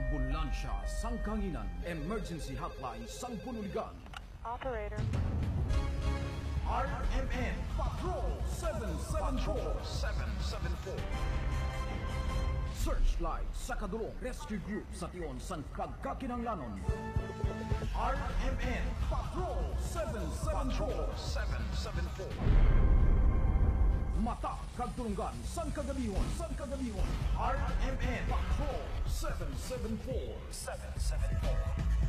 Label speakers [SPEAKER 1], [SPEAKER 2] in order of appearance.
[SPEAKER 1] Ambulansya Sangkanginan Emergency Hotline Sangpululigan.
[SPEAKER 2] Operator.
[SPEAKER 1] RMN Patrol 774. Searchlight sa kadulong rescue group sa tion san pagkakinanglanon. RMN Patrol 774. Mata kagtulungan san kagabihon. RMN Patrol 774.